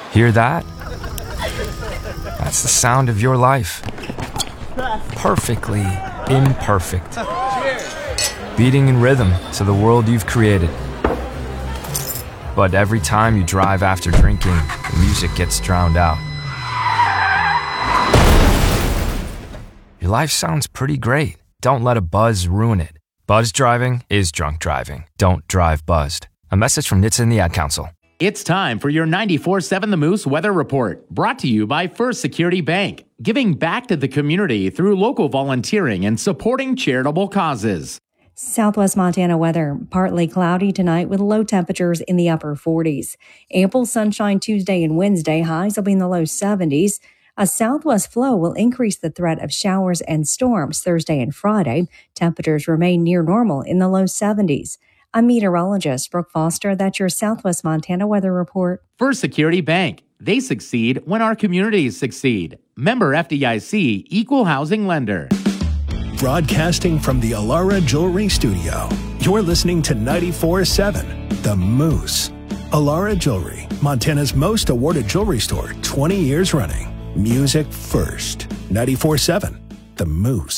Hear that? That's the sound of your life. Perfectly imperfect. Beating in rhythm to the world you've created. But every time you drive after drinking, the music gets drowned out. Your life sounds pretty great. Don't let a buzz ruin it. Buzz driving is drunk driving. Don't drive buzzed. A message from NHTSA and the Ad Council. It's time for your 94.7 The Moose Weather Report, brought to you by First Security Bank, giving back to the community through local volunteering and supporting charitable causes. Southwest Montana weather, partly cloudy tonight with low temperatures in the upper 40s. Ample sunshine Tuesday and Wednesday, highs will be in the low 70s. A southwest flow will increase the threat of showers and storms Thursday and Friday. Temperatures remain near normal in the low 70s. I'm meteorologist Brooke Foster. That's your Southwest Montana weather report. First Security Bank. They succeed when our communities succeed. Member FDIC, Equal Housing Lender. Broadcasting from the Alara Jewelry Studio, you're listening to 94.7 The Moose. Alara Jewelry, Montana's most awarded jewelry store, 20 years running. Music first. 94.7 The Moose.